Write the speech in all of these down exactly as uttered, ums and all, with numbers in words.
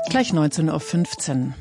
Gleich neunzehn Uhr fünfzehn.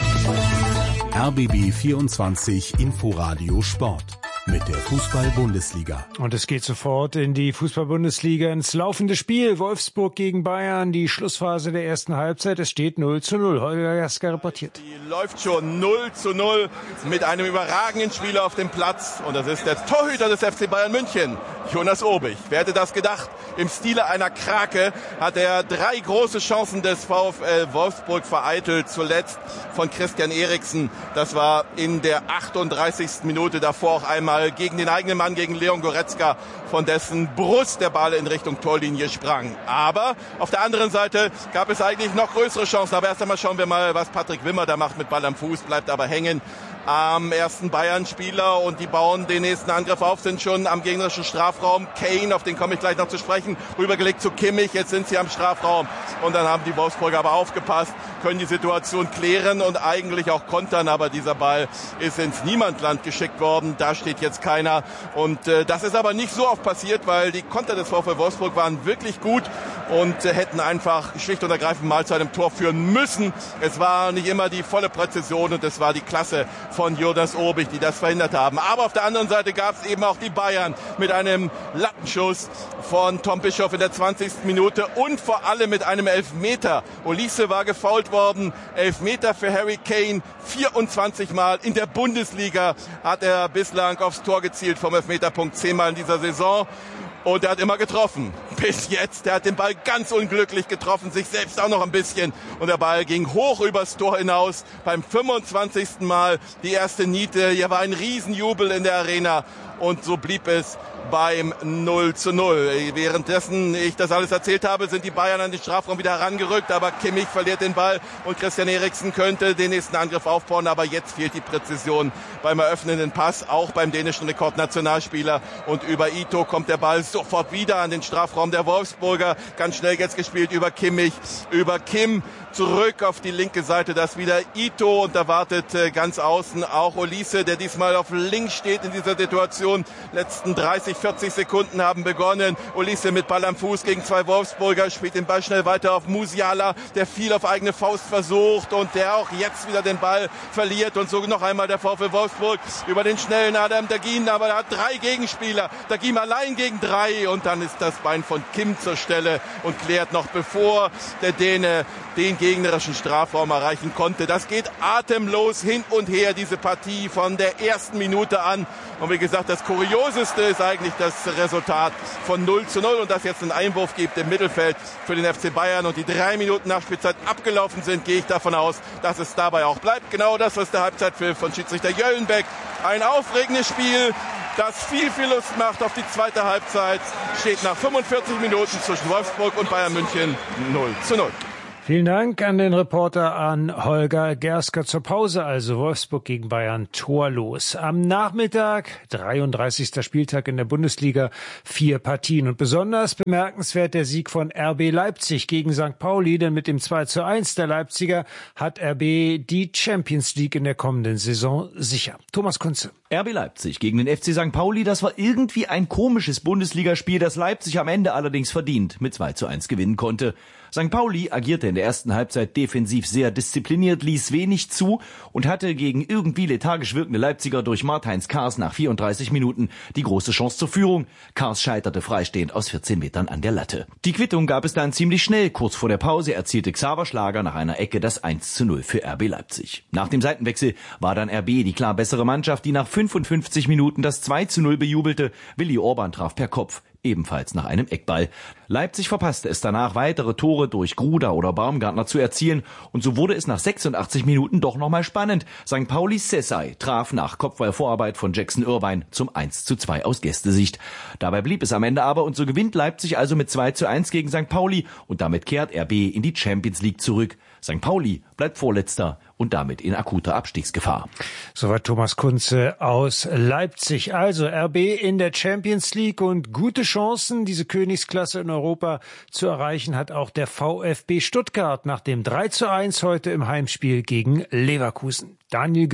R B B vierundzwanzig Inforadio Sport mit der Fußball-Bundesliga. Und es geht sofort in die Fußball-Bundesliga, ins laufende Spiel. Wolfsburg gegen Bayern, die Schlussphase der ersten Halbzeit. Es steht null zu null. Holger Gasker reportiert. Die läuft schon null zu null mit einem überragenden Spieler auf dem Platz. Und das ist der Torhüter des F C Bayern München, Jonas Obich. Wer hätte das gedacht? Im Stile einer Krake hat er drei große Chancen des VfL Wolfsburg vereitelt. Zuletzt von Christian Eriksen. Das war in der achtunddreißigsten Minute. Davor auch einmal gegen den eigenen Mann, gegen Leon Goretzka, von dessen Brust der Ball in Richtung Torlinie sprang. Aber auf der anderen Seite gab es eigentlich noch größere Chancen. Aber erst einmal schauen wir mal, was Patrick Wimmer da macht mit Ball am Fuß, bleibt aber hängen am ersten Bayern-Spieler und die bauen den nächsten Angriff auf, sind schon am gegnerischen Strafraum. Kane, auf den komme ich gleich noch zu sprechen, rübergelegt zu Kimmich, jetzt sind sie am Strafraum und dann haben die Wolfsburger aber aufgepasst, können die Situation klären und eigentlich auch kontern, aber dieser Ball ist ins Niemandland geschickt worden, da steht jetzt keiner und äh, das ist aber nicht so oft passiert, weil die Konter des VfL Wolfsburg waren wirklich gut und äh, hätten einfach schlicht und ergreifend mal zu einem Tor führen müssen. Es war nicht immer die volle Präzision und es war die Klasse von Jonas Obich, die das verhindert haben. Aber auf der anderen Seite gab es eben auch die Bayern mit einem Lattenschuss von Tom Bischoff in der zwanzigsten Minute und vor allem mit einem Elfmeter. Olise war gefoult worden. Elfmeter für Harry Kane. vierundzwanzig Mal in der Bundesliga hat er bislang aufs Tor gezielt vom Elfmeterpunkt, zehnmal in dieser Saison. Und er hat immer getroffen. Bis jetzt. Der hat den Ball ganz unglücklich getroffen, sich selbst auch noch ein bisschen. Und der Ball ging hoch übers Tor hinaus. Beim fünfundzwanzigsten Mal die erste Niete. Hier war ein Riesenjubel in der Arena. Und so blieb es beim null zu null. Währenddessen ich das alles erzählt habe, sind die Bayern an den Strafraum wieder herangerückt, aber Kimmich verliert den Ball und Christian Eriksen könnte den nächsten Angriff aufbauen, aber jetzt fehlt die Präzision beim eröffnenden Pass, auch beim dänischen Rekordnationalspieler und über Ito kommt der Ball sofort wieder an den Strafraum der Wolfsburger, ganz schnell jetzt gespielt über Kimmich, über Kim, zurück auf die linke Seite, das wieder Ito und da wartet äh, ganz außen auch Olise, der diesmal auf links steht in dieser Situation. Letzten dreißig, vierzig Sekunden haben begonnen. Olise mit Ball am Fuß gegen zwei Wolfsburger, spielt den Ball schnell weiter auf Musiala, der viel auf eigene Faust versucht und der auch jetzt wieder den Ball verliert und so noch einmal der VfL Wolfsburg über den schnellen Adam Dagin, aber er hat drei Gegenspieler. Dagin allein gegen drei und dann ist das Bein von Kim zur Stelle und klärt noch bevor der Däne den gegnerischen Strafraum erreichen konnte. Das geht atemlos hin und her, diese Partie von der ersten Minute an. Und wie gesagt, das Kurioseste ist eigentlich das Resultat von null zu null und dass jetzt einen Einwurf gibt im Mittelfeld für den F C Bayern und die drei Minuten Nachspielzeit abgelaufen sind, gehe ich davon aus, dass es dabei auch bleibt. Genau das, was der Halbzeitpfiff von Schiedsrichter Jöllenbeck. Ein aufregendes Spiel, das viel, viel Lust macht auf die zweite Halbzeit. Steht nach fünfundvierzig Minuten zwischen Wolfsburg und Bayern München null zu null. Vielen Dank an den Reporter, an Holger Gersker. Zur Pause also Wolfsburg gegen Bayern torlos. Am Nachmittag, dreiunddreißigster Spieltag in der Bundesliga, vier Partien. Und besonders bemerkenswert der Sieg von R B Leipzig gegen Sankt Pauli, denn mit dem zwei zu eins der Leipziger hat R B die Champions League in der kommenden Saison sicher. Thomas Kunze. R B Leipzig gegen den F C Sankt Pauli, das war irgendwie ein komisches Bundesligaspiel, das Leipzig am Ende allerdings verdient mit zwei zu eins gewinnen konnte. Sankt Pauli agierte in der ersten Halbzeit defensiv sehr diszipliniert, ließ wenig zu und hatte gegen irgendwie lethargisch wirkende Leipziger durch Martins Kars nach vierunddreißig Minuten die große Chance zur Führung. Kars scheiterte freistehend aus vierzehn Metern an der Latte. Die Quittung gab es dann ziemlich schnell. Kurz vor der Pause erzielte Xaver Schlager nach einer Ecke das eins zu null für R B Leipzig. Nach dem Seitenwechsel war dann R B die klar bessere Mannschaft, die nach fünfundfünfzig Minuten das zwei zu null bejubelte. Willi Orban traf per Kopf, ebenfalls nach einem Eckball. Leipzig verpasste es danach, weitere Tore durch Gruda oder Baumgartner zu erzielen und so wurde es nach sechsundachtzig Minuten doch nochmal spannend. Sankt Paulis Sessay traf nach Kopfballvorarbeit von Jackson Irvine zum eins zu zwei aus Gästesicht. Dabei blieb es am Ende aber und so gewinnt Leipzig also mit zwei zu eins gegen Sankt Pauli und damit kehrt R B in die Champions League zurück. Sankt Pauli bleibt Vorletzter und damit in akuter Abstiegsgefahr. Soweit Thomas Kunze aus Leipzig. Also R B in der Champions League und gute Chancen, diese Königsklasse in Europa zu erreichen, hat auch der VfB Stuttgart nach dem drei zu eins heute im Heimspiel gegen Leverkusen. Daniel Günther.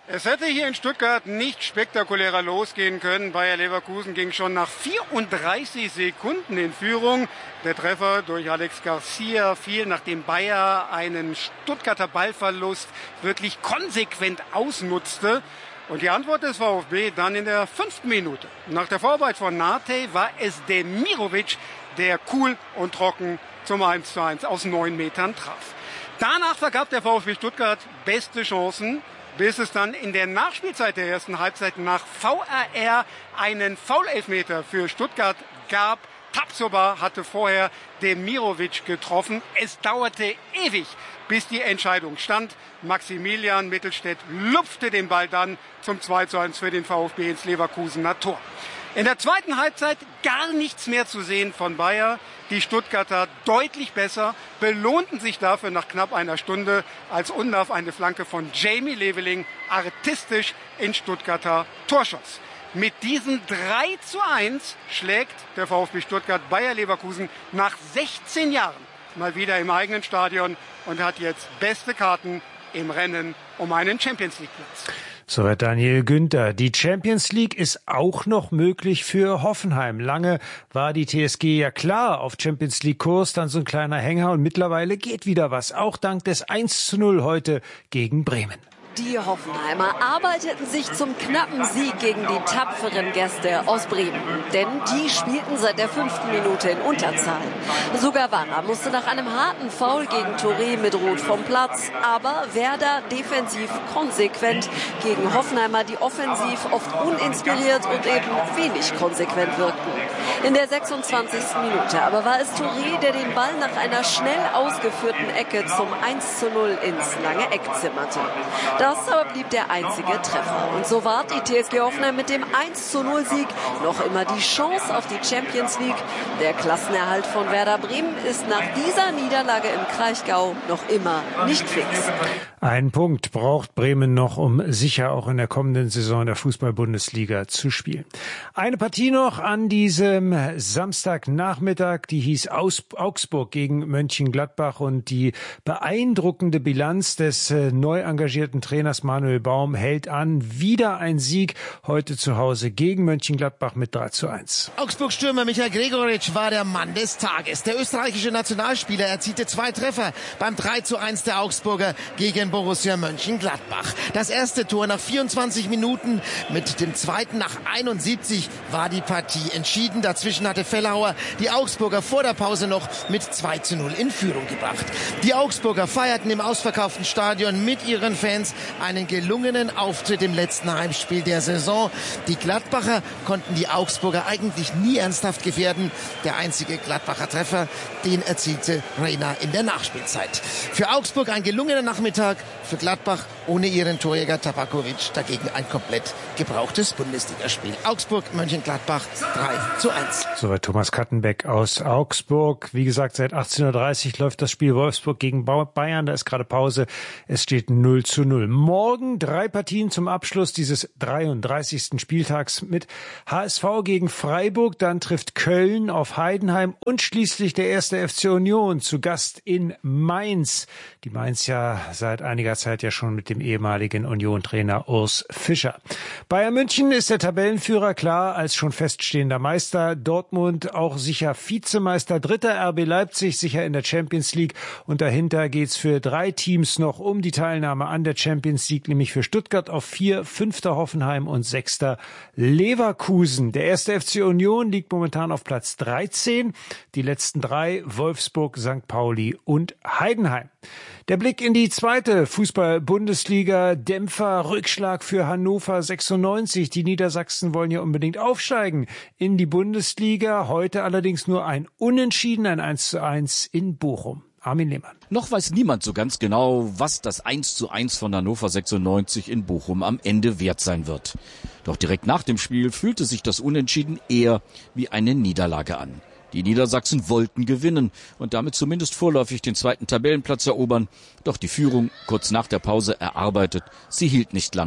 Es hätte hier in Stuttgart nicht spektakulärer losgehen können. Bayer Leverkusen ging schon nach vierunddreißig Sekunden in Führung. Der Treffer durch Alex Garcia fiel, nachdem Bayer einen Stuttgarter Ballverlust wirklich konsequent ausnutzte. Und die Antwort des VfB dann in der fünften Minute. Nach der Vorarbeit von Nate war es Demirovic, der cool und trocken zum eins zu eins aus neun Metern traf. Danach vergab der VfB Stuttgart beste Chancen, bis es dann in der Nachspielzeit der ersten Halbzeit nach V A R einen Foul-Elfmeter für Stuttgart gab. Tapsoba hatte vorher Demirovic getroffen. Es dauerte ewig, bis die Entscheidung stand. Maximilian Mittelstädt lupfte den Ball dann zum zwei zu eins für den VfB ins Leverkusener Tor. In der zweiten Halbzeit gar nichts mehr zu sehen von Bayer. Die Stuttgarter deutlich besser, belohnten sich dafür nach knapp einer Stunde, als Undav eine Flanke von Jamie Leveling artistisch in Stuttgarter Tor schoss. Mit diesem drei zu eins schlägt der VfB Stuttgart Bayer Leverkusen nach sechzehn Jahren mal wieder im eigenen Stadion und hat jetzt beste Karten im Rennen um einen Champions-League-Platz. Soweit Daniel Günther. Die Champions League ist auch noch möglich für Hoffenheim. Lange war die T S G ja klar auf Champions League Kurs, dann so ein kleiner Hänger und mittlerweile geht wieder was. Auch dank des eins zu null heute gegen Bremen. Die Hoffenheimer arbeiteten sich zum knappen Sieg gegen die tapferen Gäste aus Bremen. Denn die spielten seit der fünften Minute in Unterzahl. Sogar Warner musste nach einem harten Foul gegen Touré mit Rot vom Platz. Aber Werder defensiv konsequent gegen Hoffenheimer, die offensiv oft uninspiriert und eben wenig konsequent wirkten. In der sechsundzwanzigsten Minute aber war es Touré, der den Ball nach einer schnell ausgeführten Ecke zum eins zu null ins lange Eck zimmerte. Das aber blieb der einzige Treffer. Und so wahrt die T S G Hoffenheim mit dem eins zu null Sieg noch immer die Chance auf die Champions League. Der Klassenerhalt von Werder Bremen ist nach dieser Niederlage im Kraichgau noch immer nicht fix. Ein Punkt braucht Bremen noch, um sicher auch in der kommenden Saison der Fußball-Bundesliga zu spielen. Eine Partie noch an diesem Samstagnachmittag, die hieß Augsburg gegen Mönchengladbach und die beeindruckende Bilanz des neu engagierten Trainers Manuel Baum hält an. Wieder ein Sieg heute zu Hause gegen Mönchengladbach mit drei zu eins. Augsburg-Stürmer Michael Gregoritsch war der Mann des Tages. Der österreichische Nationalspieler erzielte zwei Treffer beim drei zu eins der Augsburger gegen Borussia Mönchengladbach. Das erste Tor nach vierundzwanzig Minuten, mit dem zweiten nach einundsiebzig war die Partie entschieden. Dazwischen hatte Fellhauer die Augsburger vor der Pause noch mit zwei zu null in Führung gebracht. Die Augsburger feierten im ausverkauften Stadion mit ihren Fans einen gelungenen Auftritt im letzten Heimspiel der Saison. Die Gladbacher konnten die Augsburger eigentlich nie ernsthaft gefährden. Der einzige Gladbacher Treffer, den erzielte Reina in der Nachspielzeit. Für Augsburg ein gelungener Nachmittag, für Gladbach ohne ihren Torjäger Tabakovic dagegen ein komplett gebrauchtes Bundesligaspiel. Augsburg, Mönchengladbach drei zu eins. Soweit Thomas Kattenbeck aus Augsburg. Wie gesagt, seit achtzehn Uhr dreißig läuft das Spiel Wolfsburg gegen Bayern. Da ist gerade Pause. Es steht null zu null. Morgen drei Partien zum Abschluss dieses dreiunddreißigsten Spieltags mit H S V gegen Freiburg. Dann trifft Köln auf Heidenheim und schließlich der erste F C Union zu Gast in Mainz. Die Mainz ja seit einiger Zeit ja schon mit dem ehemaligen Union-Trainer Urs Fischer. Bayern München ist der Tabellenführer, klar, als schon feststehender Meister. Dortmund auch sicher Vizemeister. Dritter R B Leipzig sicher in der Champions League. Und dahinter geht's für drei Teams noch um die Teilnahme an der Champions League, nämlich für Stuttgart auf vier, fünfter Hoffenheim und sechster Leverkusen. Der erste F C Union liegt momentan auf Platz dreizehn. Die letzten drei Wolfsburg, Sankt Pauli und Heidenheim. Der Blick in die zweite Fußball-Bundesliga. Dämpfer, Rückschlag für Hannover sechsundneunzig. Die Niedersachsen wollen ja unbedingt aufsteigen in die Bundesliga. Heute allerdings nur ein Unentschieden, ein eins zu eins in Bochum. Armin Lehmann. Noch weiß niemand so ganz genau, was das eins zu eins von Hannover sechsundneunzig in Bochum am Ende wert sein wird. Doch direkt nach dem Spiel fühlte sich das Unentschieden eher wie eine Niederlage an. Die Niedersachsen wollten gewinnen und damit zumindest vorläufig den zweiten Tabellenplatz erobern. Doch die Führung, kurz nach der Pause erarbeitet, sie hielt nicht lange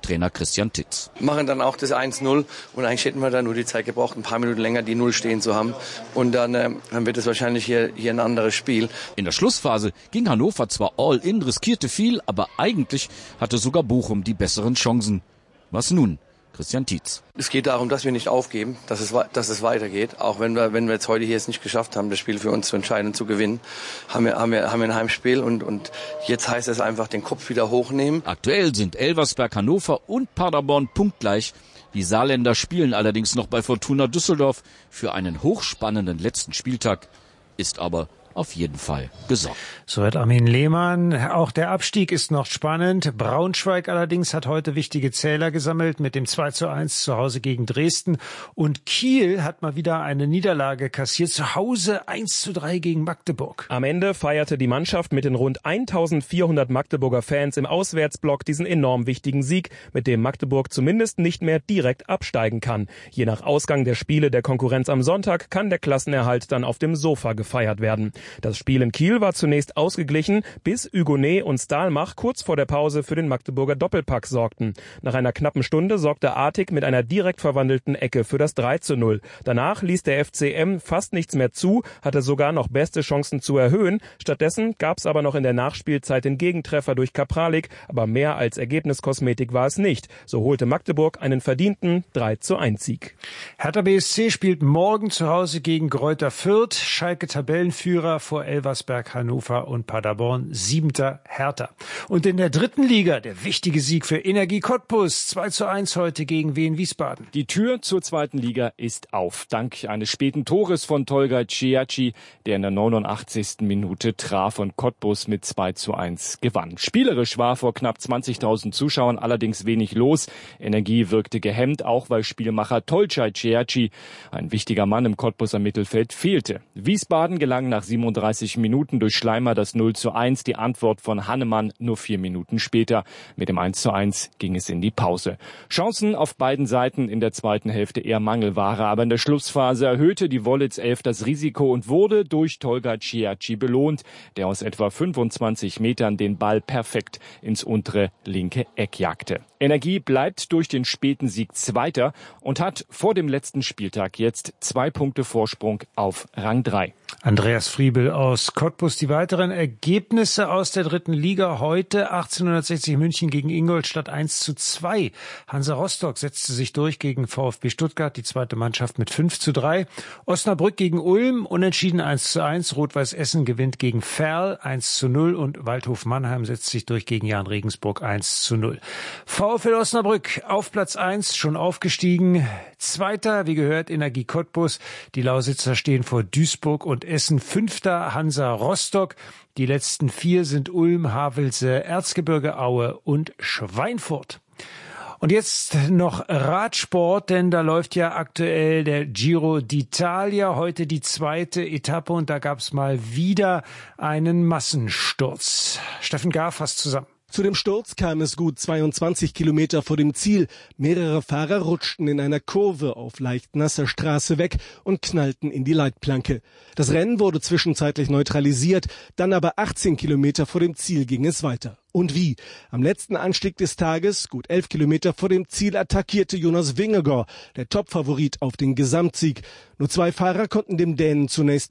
Trainer Christian Titz. Machen dann auch das eins null und eigentlich hätten wir da nur die Zeit gebraucht, ein paar Minuten länger die Null stehen zu haben und dann, äh, dann wird es wahrscheinlich hier, hier ein anderes Spiel. In der Schlussphase ging Hannover zwar all in, riskierte viel, aber eigentlich hatte sogar Bochum die besseren Chancen. Was nun? Christian Tietz. Es geht darum, dass wir nicht aufgeben, dass es, dass es weitergeht. Auch wenn wir, wenn wir jetzt heute hier es nicht geschafft haben, das Spiel für uns zu entscheiden und zu gewinnen, haben wir, haben wir, haben wir ein Heimspiel und, und jetzt heißt es einfach, den Kopf wieder hochnehmen. Aktuell sind Elversberg, Hannover und Paderborn punktgleich. Die Saarländer spielen allerdings noch bei Fortuna Düsseldorf. Für einen hochspannenden letzten Spieltag ist aber auf jeden Fall gesorgt. So hat Armin Lehmann. Auch der Abstieg ist noch spannend. Braunschweig allerdings hat heute wichtige Zähler gesammelt mit dem zwei zu eins zu Hause gegen Dresden. Und Kiel hat mal wieder eine Niederlage kassiert. Zu Hause eins zu drei gegen Magdeburg. Am Ende feierte die Mannschaft mit den rund eintausendvierhundert Magdeburger Fans im Auswärtsblock diesen enorm wichtigen Sieg, mit dem Magdeburg zumindest nicht mehr direkt absteigen kann. Je nach Ausgang der Spiele der Konkurrenz am Sonntag kann der Klassenerhalt dann auf dem Sofa gefeiert werden. Das Spiel in Kiel war zunächst ausgeglichen, bis Hugonet und Stahlmach kurz vor der Pause für den Magdeburger Doppelpack sorgten. Nach einer knappen Stunde sorgte Artig mit einer direkt verwandelten Ecke für das drei zu null. Danach ließ der F C M fast nichts mehr zu, hatte sogar noch beste Chancen zu erhöhen. Stattdessen gab es aber noch in der Nachspielzeit den Gegentreffer durch Kapralik, aber mehr als Ergebniskosmetik war es nicht. So holte Magdeburg einen verdienten drei zu eins Sieg. Hertha B S C spielt morgen zu Hause gegen Greuther Fürth. Schalke Tabellenführer vor Elversberg, Hannover und Paderborn, siebter Hertha. Und in der dritten Liga der wichtige Sieg für Energie Cottbus, zwei zu eins heute gegen Wien Wiesbaden. Die Tür zur zweiten Liga ist auf, dank eines späten Tores von Tolga Ciacci, der in der neunundachtzigsten Minute traf und Cottbus mit zwei zu eins gewann. Spielerisch war vor knapp zwanzigtausend Zuschauern allerdings wenig los. Energie wirkte gehemmt, auch weil Spielmacher Tolga Ciacci, ein wichtiger Mann im Cottbuser Mittelfeld, fehlte. Wiesbaden gelang nach siebenunddreißig Minuten durch Schleimer das null zu eins, die Antwort von Hannemann nur vier Minuten später. Mit dem eins zu eins ging es in die Pause. Chancen auf beiden Seiten in der zweiten Hälfte eher Mangelware, aber in der Schlussphase erhöhte die Wollitz elf das Risiko und wurde durch Tolga Ciacci belohnt, der aus etwa fünfundzwanzig Metern den Ball perfekt ins untere linke Eck jagte. Energie bleibt durch den späten Sieg Zweiter und hat vor dem letzten Spieltag jetzt zwei Punkte Vorsprung auf Rang drei. Andreas Friebel aus Cottbus. Die weiteren Ergebnisse aus der dritten Liga heute. achtzehnhundertsechzig München gegen Ingolstadt eins zu zwei. Hansa Rostock setzte sich durch gegen VfB Stuttgart, die zweite Mannschaft mit fünf zu drei. Osnabrück gegen Ulm, unentschieden eins zu eins. Rot-Weiß Essen gewinnt gegen Ferl eins zu null und Waldhof Mannheim setzt sich durch gegen Jahn Regensburg eins zu null. VfL Osnabrück auf Platz eins, schon aufgestiegen. Zweiter, wie gehört, Energie Cottbus. Die Lausitzer stehen vor Duisburg und Essen. Fünfter Hansa Rostock. Die letzten vier sind Ulm, Havelse, Erzgebirge Aue und Schweinfurt. Und jetzt noch Radsport, denn da läuft ja aktuell der Giro d'Italia, heute die zweite Etappe und da gab es mal wieder einen Massensturz. Steffen Gar fasst zusammen. Zu dem Sturz kam es gut zweiundzwanzig Kilometer vor dem Ziel. Mehrere Fahrer rutschten in einer Kurve auf leicht nasser Straße weg und knallten in die Leitplanke. Das Rennen wurde zwischenzeitlich neutralisiert, dann aber achtzehn Kilometer vor dem Ziel ging es weiter. Und wie? Am letzten Anstieg des Tages, gut elf Kilometer vor dem Ziel, attackierte Jonas Vingegaard, der Topfavorit auf den Gesamtsieg. Nur zwei Fahrer konnten dem Dänen zunächst